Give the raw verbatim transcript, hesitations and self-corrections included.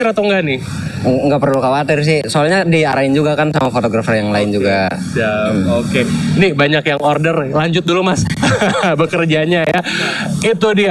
atau enggak nih? Nggak perlu khawatir sih, soalnya diarahin juga kan sama fotografer yang lain juga. Ya, hmm. Oke. Okay. Nih banyak yang order, lanjut dulu mas bekerjanya ya. Itu dia.